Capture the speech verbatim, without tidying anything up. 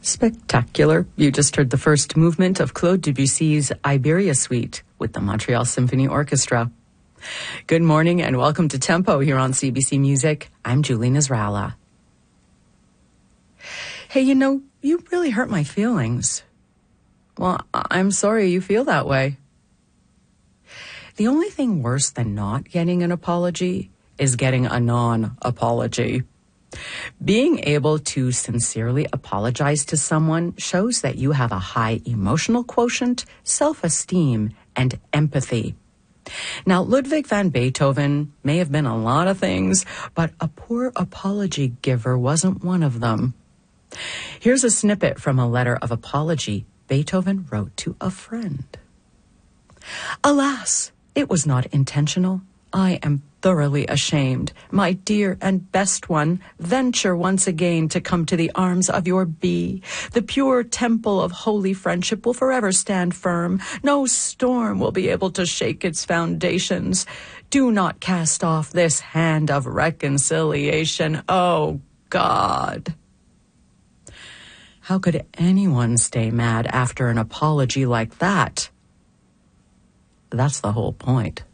Spectacular. You just heard the first movement of Claude Debussy's Iberia Suite with the Montreal Symphony Orchestra. Good morning and welcome to Tempo here on C B C Music. I'm Julie Nasrallah. Hey, you know, you really hurt my feelings. Well, I'm sorry you feel that way. The only thing worse than not getting an apology is getting a non-apology. Being able to sincerely apologize to someone shows that you have a high emotional quotient, self-esteem, and empathy. Now, Ludwig van Beethoven may have been a lot of things, but a poor apology giver wasn't one of them. Here's a snippet from a letter of apology Beethoven wrote to a friend. Alas, it was not intentional. I am thoroughly ashamed. My dear and best one, venture once again to come to the arms of your bee. The pure temple of holy friendship will forever stand firm. No storm will be able to shake its foundations. Do not cast off this hand of reconciliation. Oh, God. How could anyone stay mad after an apology like that? That's the whole point.